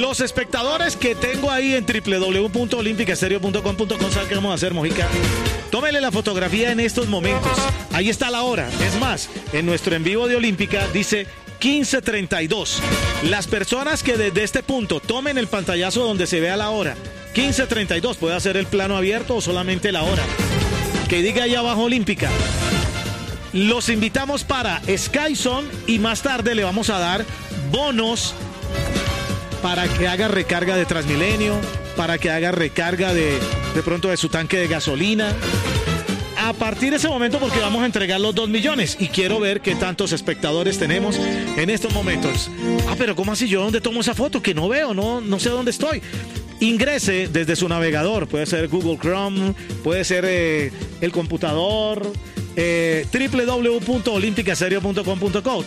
Los espectadores que tengo ahí en www.olimpicastereo.com.co, ¿saben qué vamos a hacer, Mojica? Tómele la fotografía en estos momentos. Ahí está la hora. Es más, en nuestro en vivo de Olímpica dice 15:32. Las personas que desde este punto tomen el pantallazo donde se vea la hora, 15:32, puede hacer el plano abierto o solamente la hora. Que diga ahí abajo Olímpica. Los invitamos para SkyZone y más tarde le vamos a dar bonos para que haga recarga de Transmilenio, para que haga recarga de pronto de su tanque de gasolina. A partir de ese momento, porque vamos a entregar los 2 millones y quiero ver qué tantos espectadores tenemos en estos momentos. Pero ¿cómo así? ¿Yo dónde tomo esa foto? Que no veo, no sé dónde estoy. Ingrese desde su navegador, puede ser Google Chrome, puede ser el computador, www.olimpicastereo.com.co,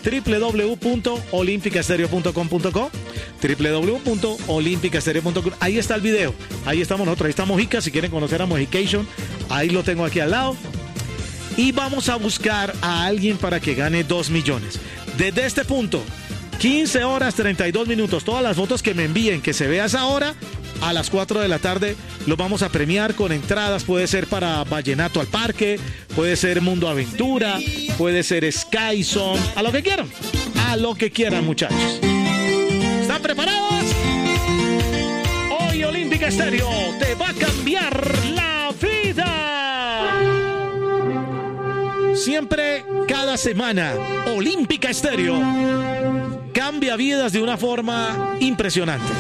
www.olimpicastereo.com.co, www.olimpicastereo.com. Ahí está el video, ahí estamos nosotros, ahí está Mojica, si quieren conocer a Mojication, ahí lo tengo aquí al lado. Y vamos a buscar a alguien para que gane 2 millones. Desde este punto, 15 horas 32 minutos, todas las fotos que me envíen, que se vea esa hora, a las 4 de la tarde los vamos a premiar con entradas. Puede ser para Vallenato al Parque, puede ser Mundo Aventura, puede ser SkyZone, a lo que quieran, muchachos. ¿Están preparados? Hoy Olímpica Estéreo te va a cambiar la vida. Siempre, cada semana, Olímpica Estéreo cambia vidas de una forma impresionante.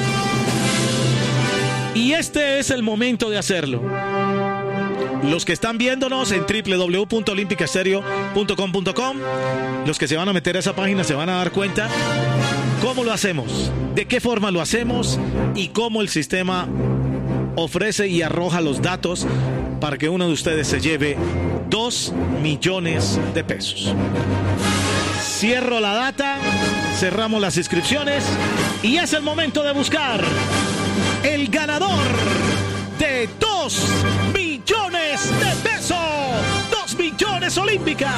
Y este es el momento de hacerlo. Los que están viéndonos en www.olimpicastereo.com.co, los que se van a meter a esa página se van a dar cuenta cómo lo hacemos, de qué forma lo hacemos y cómo el sistema ofrece y arroja los datos para que uno de ustedes se lleve 2 millones de pesos. Cierro la data, cerramos las inscripciones y es el momento de buscar el ganador de 2 millones de pesos. 2 millones Olímpica.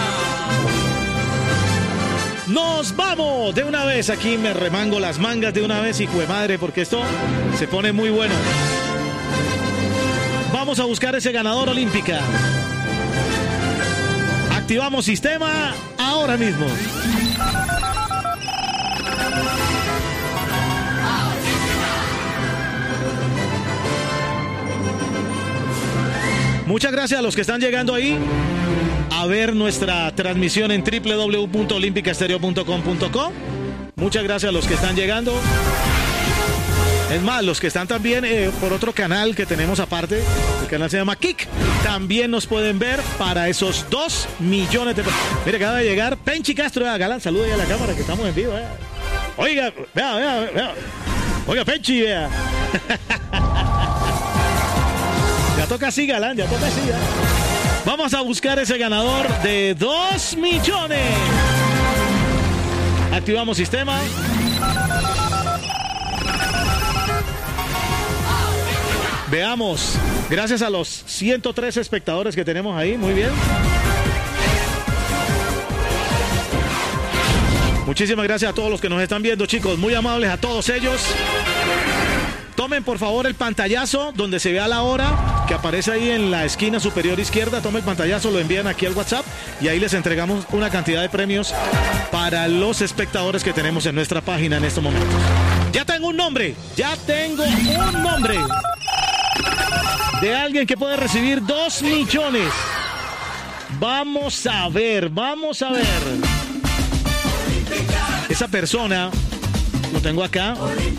Nos vamos de una vez. Aquí me remango las mangas de una vez, hijo de madre, porque esto se pone muy bueno. Vamos a buscar ese ganador Olímpica. Activamos sistema ahora mismo. Muchas gracias a los que están llegando ahí a ver nuestra transmisión en www.olimpicastereo.com.co. Muchas gracias a los que están llegando. Es más, los que están también por otro canal que tenemos aparte, el canal se llama Kik, también nos pueden ver para esos 2 millones de pesos. Mire, acaba de llegar Penchi Castro, Galán, saluda ahí a la cámara que estamos en vivo. Oiga, vea. Oiga, Penchi, vea. Ya toca así, Galán, ya toca así. ¿Ya? Vamos a buscar ese ganador de 2 millones. Activamos sistema. Veamos. Gracias a los 103 espectadores que tenemos ahí. Muy bien. Muchísimas gracias a todos los que nos están viendo, chicos. Muy amables a todos ellos. Tomen por favor el pantallazo donde se vea la hora que aparece ahí en la esquina superior izquierda. Tomen el pantallazo, lo envían aquí al WhatsApp y ahí les entregamos una cantidad de premios para los espectadores que tenemos en nuestra página en estos momentos. Ya tengo un nombre de alguien que puede recibir 2 millones. Vamos a ver. Esa persona, lo tengo acá.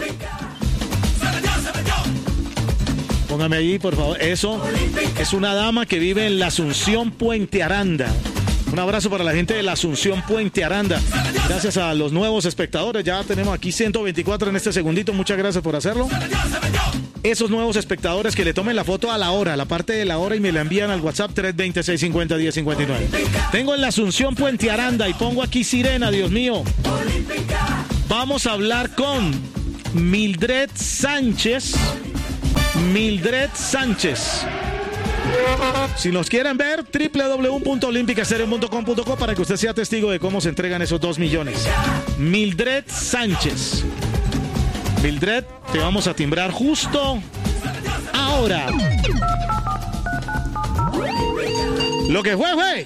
Póngame ahí, por favor. Eso es una dama que vive en la Asunción Puente Aranda. Un abrazo para la gente de la Asunción Puente Aranda. Gracias a los nuevos espectadores. Ya tenemos aquí 124 en este segundito. Muchas gracias por hacerlo. Esos nuevos espectadores que le tomen la foto a la hora, la parte de la hora, y me la envían al WhatsApp 320-650-1059. Tengo en la Asunción Puente Aranda y pongo aquí sirena, Dios mío. Vamos a hablar con Mildred Sánchez. Si nos quieren ver, www.olimpicastereo.com.co para que usted sea testigo de cómo se entregan esos 2 millones. Mildred Sánchez. Mildred, te vamos a timbrar justo ahora. Lo que fue.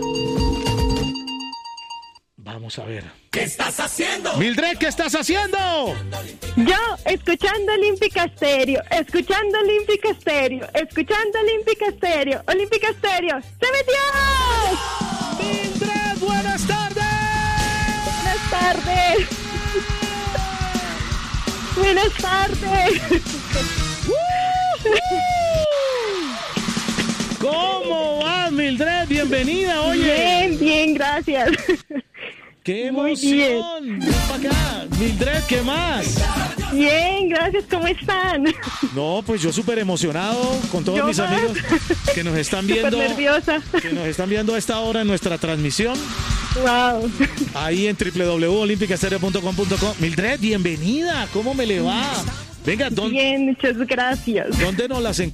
Vamos a ver. ¿Qué estás haciendo? Mildred, ¿qué estás haciendo? Yo, escuchando Olímpica Estéreo, escuchando Olímpica Estéreo, escuchando Olímpica Estéreo, Olímpica Estéreo, ¡se metió! Mildred, buenas tardes. Buenas tardes. Buenas tardes. ¿Cómo vas, Mildred? Bienvenida, oye. Bien, gracias. ¡Qué Muy emoción! Ven para acá. Mildred, ¿qué más? Bien, gracias, ¿cómo están? No, pues yo súper emocionado con todos Yo mis más. amigos que nos están viendo. Súper nerviosa. Que nos están viendo a esta hora en nuestra transmisión. Wow. Ahí en www.olimpicastereo.com.co. Mildred, bienvenida. ¿Cómo me le va? Venga, Bien, muchas gracias. ¿dónde nos las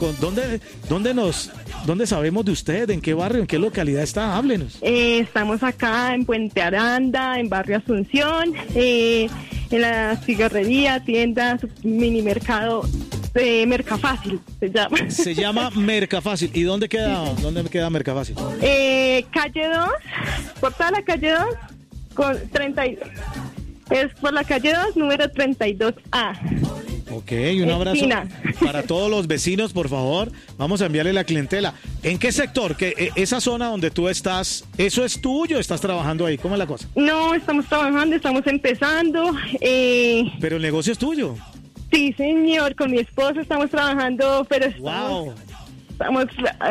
¿Dónde sabemos de usted? ¿En qué barrio? ¿En qué localidad está? Háblenos. Estamos acá en Puente Aranda, en Barrio Asunción, en la cigarrería, tienda, mini mercado, Mercafácil se llama. Se llama Mercafácil. ¿Y dónde queda Mercafácil? Calle 2, por toda la calle 2, con 32. Es por la calle 2, número 32A. Ok, un abrazo Esquina. para todos los vecinos, por favor. Vamos a enviarle la clientela. ¿En qué sector? Esa zona donde tú estás, ¿eso es tuyo? ¿Estás trabajando ahí? ¿Cómo es la cosa? No, estamos trabajando, estamos empezando. Pero el negocio es tuyo. Sí, señor, con mi esposo estamos trabajando, pero ¡Wow! estamos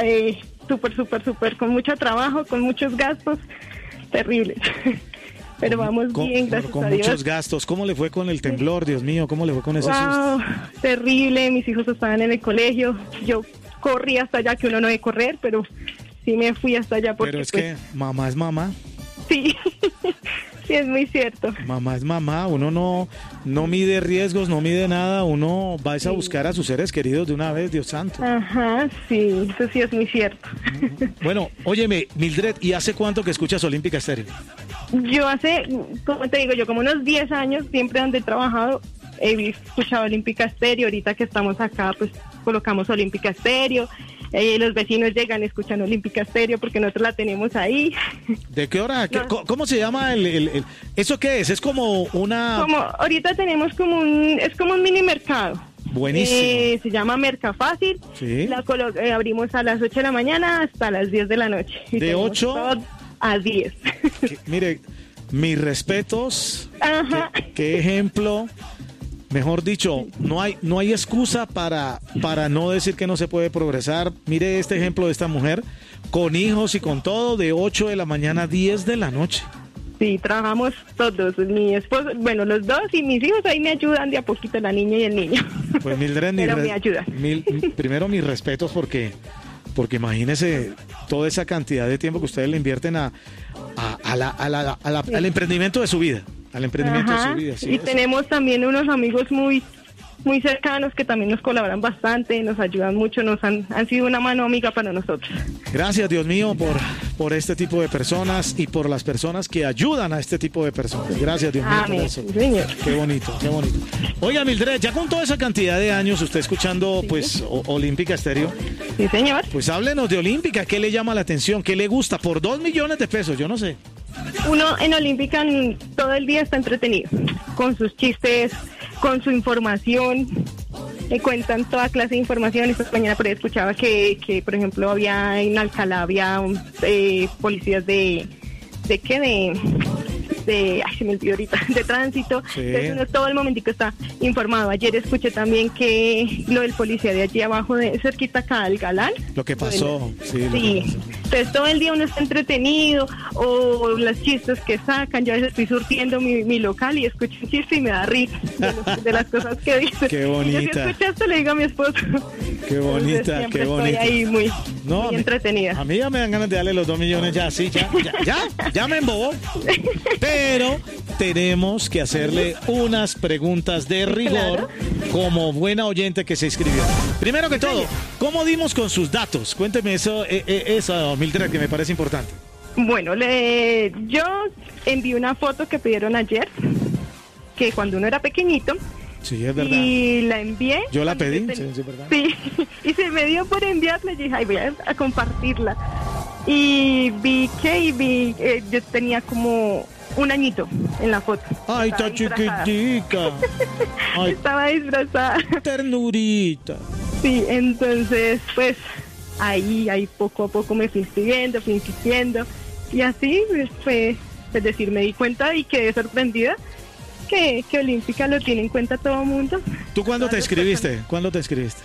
súper, con mucho trabajo, con muchos gastos terribles. Pero vamos bien, gracias con a Dios. muchos gastos. ¿Cómo le fue con el temblor, Dios mío? ¿Cómo le fue con ese susto? Wow, terrible, mis hijos estaban en el colegio, yo corrí hasta allá, que uno no debe correr, pero sí me fui hasta allá porque... Pero es que mamá es mamá. Sí, sí, es muy cierto. Mamá es mamá, uno no mide riesgos, no mide nada, uno va a buscar a sus seres queridos de una vez, Dios santo. Ajá, sí, eso sí es muy cierto. Bueno, óyeme, Mildred, ¿y hace cuánto que escuchas Olímpica Estéreo? Yo hace, como te digo, yo como unos 10 años, siempre donde he trabajado, he escuchado Olímpica Estéreo. Ahorita que estamos acá, pues colocamos Olímpica Estéreo. Los vecinos llegan, escuchan Olímpica Estéreo porque nosotros la tenemos ahí. ¿De qué hora? No. ¿Cómo se llama eso qué es? Es como una... Como ahorita tenemos es como un mini mercado. Buenísimo. Se llama Mercafácil. Sí. Abrimos a las 8 de la mañana hasta las 10 de la noche. Y ¿De tenemos 8? todo a 10. Mire, mis respetos. Ajá. ¿Qué ejemplo? Mejor dicho, no hay excusa para no decir que no se puede progresar. Mire este ejemplo de esta mujer, con hijos y con todo, de 8 de la mañana a 10 de la noche. Sí, trabajamos todos, mi esposo, bueno, los dos y mis hijos ahí me ayudan de a poquito, la niña y el niño. Pues Mildred, Pero me ayuda. Primero mis respetos porque imagínese toda esa cantidad de tiempo que ustedes le invierten al emprendimiento de su vida. Al emprendimiento Ajá, de su vida. Sí, y eso. tenemos también unos amigos muy cercanos que también nos colaboran bastante, nos ayudan mucho, han sido una mano amiga para nosotros. Gracias, Dios mío, por este tipo de personas y por las personas que ayudan a este tipo de personas. Gracias, Dios mío, por Amén, eso. señor. Qué bonito, qué bonito. Oiga, Mildred, ya con toda esa cantidad de años usted escuchando pues Olímpica Estéreo, Sí, señor. pues háblenos de Olímpica. ¿Qué le llama la atención? ¿Qué le gusta? Por 2 millones de pesos, yo no sé. Uno en Olímpica todo el día está entretenido, con sus chistes, con su información, cuentan toda clase de información. Esta mañana por ahí escuchaba que por ejemplo, en Alcalá había policías ay, se me olvidó ahorita, de tránsito. Sí. Entonces uno todo el momentico está informado. Ayer escuché también que lo del policía de allí abajo, cerquita acá al Galán. Lo que pasó. Bueno, Sí, lo que sí. pasó. Entonces todo el día uno está entretenido, o los chistes que sacan. Yo a veces estoy surtiendo mi local y escucho un chiste y me da risa de las cosas que dicen. Qué Y yo, bonita. si escuchaste, le digo a mi esposo. Qué bonita, Entonces, siempre qué bonita. Estoy ahí muy No, entretenida. A mí ya me dan ganas de darle los 2 millones ya, sí, ya me embobó. Pero tenemos que hacerle unas preguntas de rigor como buena oyente que se inscribió. Primero que todo, ¿cómo dimos con sus datos? Cuénteme eso, Mildred, que me parece importante. Bueno, yo envié una foto que pidieron ayer, que cuando uno era pequeñito, Sí, es verdad. Y la envié. Yo la pedí, Cuando sí, es verdad. Sí, y se me dio por enviarla y dije, ay, voy a compartirla. Y yo tenía como un añito en la foto. Ay, está chiquitica. Ay, Estaba disfrazada. ternurita. Sí, entonces, pues, ahí poco a poco me fui insistiendo. Y así, pues, es decir, me di cuenta y quedé sorprendida que Olímpica lo tiene en cuenta todo el mundo. ¿Tú cuándo te inscribiste? ¿Cuándo te inscribiste?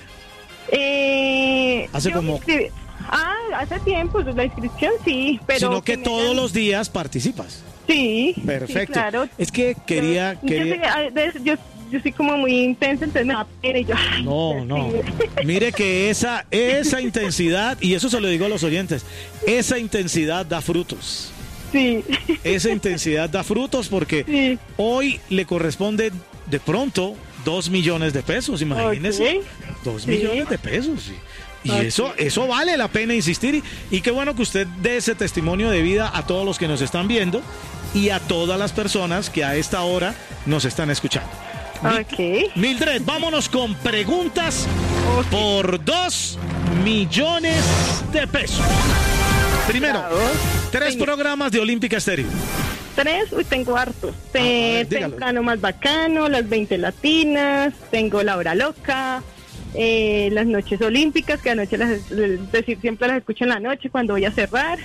Hace Yo como... me inscribí. Hace tiempo, la inscripción sí, pero... Sino que me todos dan- los días participas. Sí. Perfecto. Sí, claro. Es que quería... Yo soy como muy intensa, entonces me da pena y yo... ay, No. sí. Mire que esa intensidad, y eso se lo digo a los oyentes, esa intensidad da frutos. Sí. Esa intensidad da frutos porque Sí. hoy le corresponde de pronto 2 millones de pesos, imagínese. Ok. 2 Sí. millones de pesos, sí. Y Ok. eso vale la pena insistir. Y qué bueno que usted dé ese testimonio de vida a todos los que nos están viendo y a todas las personas que a esta hora nos están escuchando. Ok. Mildred, vámonos con preguntas Ok. por 2 millones de pesos. Primero, Bravo. 3 Señor. programas de Olímpica Estéreo. 3, tengo hartos. ver, dígalo. Temprano más bacano, las 20 latinas, tengo La Hora Loca, las noches olímpicas, que anoche siempre las escucho en la noche cuando voy a cerrar.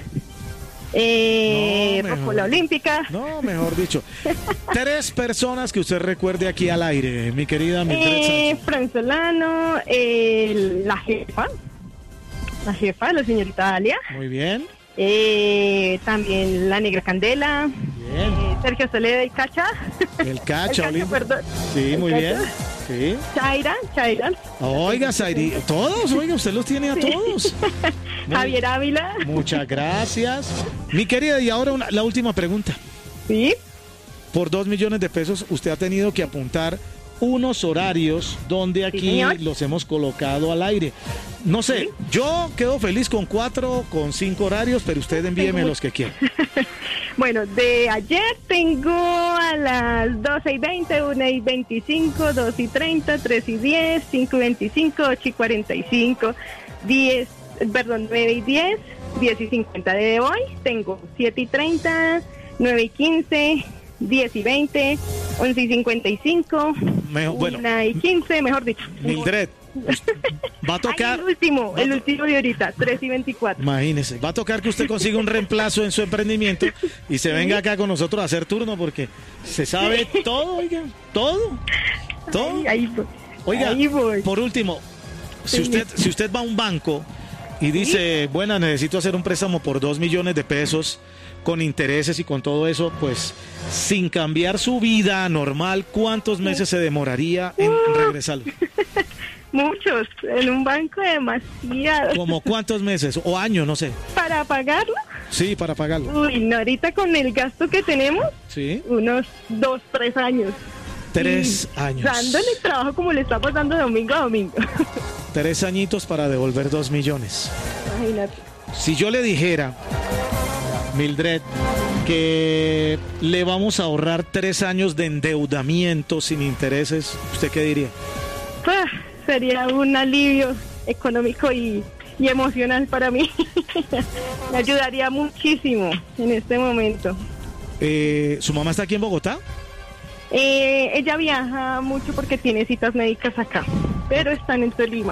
No, Rocola mejor. Olímpica. No, mejor dicho. 3 personas que usted recuerde aquí al aire, mi querida Mildred Sánchez. Fran Solano, la jefa, la señorita Dalia. Muy bien, También la Negra Candela. bien. Sergio Soledad y Cacha. El Cacha El Olímpico. perdón. Sí, El muy Cacha. bien. Sí. Chaira. Oiga, Zairi, todos, oiga, usted los tiene a Sí. todos. Muy- Javier Ávila. Muchas gracias. Mi querida, y ahora la última pregunta. Sí. Por 2 millones de pesos, usted ha tenido que apuntar unos horarios donde aquí señor. los hemos colocado al aire. No sé, Sí. yo quedo feliz con 4, con 5 horarios, pero usted envíeme los que quiera. Bueno, de ayer tengo a las 12:20, 1:25, 2:30, 3:10, 5:25, 8:45, 9:10, 10:50. De hoy tengo 7:30, 9:15, 10:20, 11:55, Bueno, 1:15, mejor dicho. Mildred, va a tocar... Ay, el último de ahorita, 3:24. Imagínese, va a tocar que usted consiga un reemplazo en su emprendimiento y se venga acá con nosotros a hacer turno porque se sabe todo, oiga, todo. Ahí voy. Oiga, Ahí voy. por último, si Sí. usted va a un banco y dice, bueno, necesito hacer un préstamo por 2 millones de pesos con intereses y con todo eso, pues sin cambiar su vida normal, ¿cuántos meses se demoraría en regresarlo? Muchos, en un banco demasiado. ¿Como cuántos meses? O años, no sé. ¿Para pagarlo? Sí, para pagarlo. Uy, no, ahorita con el gasto que tenemos, Sí, unos 2, 3 años. 3 Y años. dándole trabajo como le está pasando domingo a domingo. 3 añitos para devolver 2 millones. Imagínate. Si yo le dijera, Mildred, que le vamos a ahorrar 3 años de endeudamiento sin intereses, ¿usted qué diría? Ah, sería un alivio económico y emocional para mí. Me ayudaría muchísimo en este momento. ¿Su mamá está aquí en Bogotá? Ella viaja mucho porque tiene citas médicas acá, pero están en Tolima.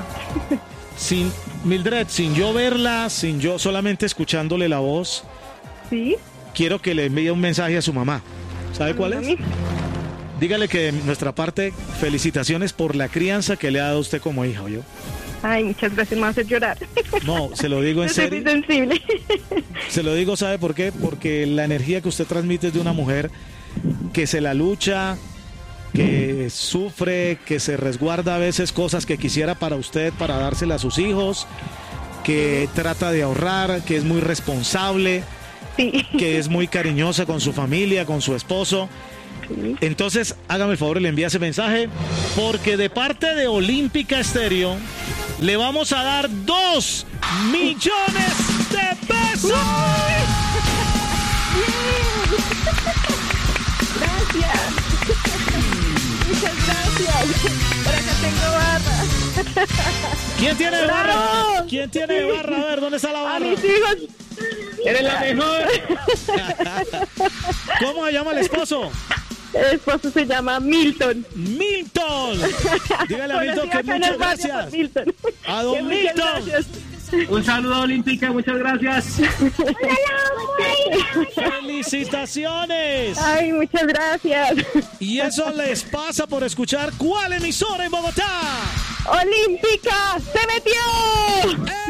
Mildred, sin yo verla, sin yo solamente escuchándole la voz, ¿Sí? quiero que le envíe un mensaje a su mamá. ¿Sabe cuál es? Mami. Dígale que de nuestra parte, felicitaciones por la crianza que le ha dado usted como hija, ¿oyó? Ay, muchas gracias, me va a hacer llorar. No, se lo digo en Yo soy serio. muy sensible. Se lo digo, ¿sabe por qué? Porque la energía que usted transmite es de una mujer que se la lucha, que sufre, que se resguarda a veces cosas que quisiera para usted, para dársela a sus hijos, que trata de ahorrar, que es muy responsable, Sí. que es muy cariñosa con su familia, con su esposo. Sí. Entonces, hágame el favor y le envía ese mensaje, porque de parte de Olímpica Estéreo le vamos a dar 2 millones de pesos. Gracias. muchas gracias. Por acá tengo barra. ¿Quién tiene barra? ¡Bravo! ¿Quién tiene barra? A ver, ¿dónde está la A barra? mis hijos. ¡Eres la mejor! ¿Cómo se llama el esposo? El esposo se llama Milton. ¡Milton! Dígale a Milton Conocido que acá en muchas el barrio gracias. por Milton. A don Que muchas Milton. gracias. Un saludo olímpica, muchas gracias. ¡Felicitaciones! Ay, muchas gracias. Y eso les pasa por escuchar ¿cuál emisora en Bogotá? Olímpica se metió.